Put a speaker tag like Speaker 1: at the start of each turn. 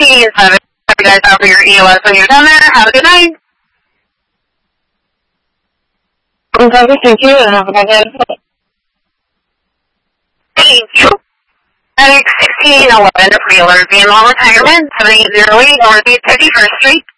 Speaker 1: 167. Hope you guys out for your EOS when you're done there. Have a good night.
Speaker 2: Thank you, and have a good day.
Speaker 1: Thank you. Heading 1611 to pre-alert, being long retirement, 7808 Northeast 51st Street.